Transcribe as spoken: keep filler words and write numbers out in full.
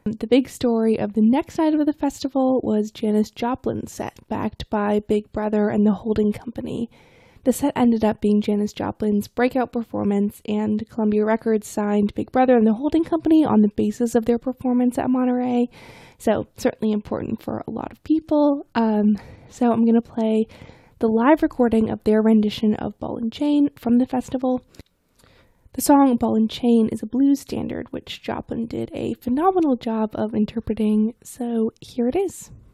The big story of the next night of the festival was Janis Joplin's set, backed by Big Brother and the Holding Company. The set ended up being Janis Joplin's breakout performance, and Columbia Records signed Big Brother and the Holding Company on the basis of their performance at Monterey. So certainly important for a lot of people. Um, so I'm going to play the live recording of their rendition of Ball and Chain from the festival. The song Ball and Chain is a blues standard, which Joplin did a phenomenal job of interpreting, so here it is.